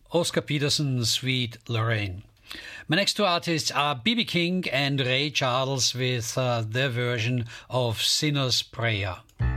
Oscar Peterson's Sweet Lorraine. My next two artists are B.B. King and Ray Charles with their version of Sinner's Prayer.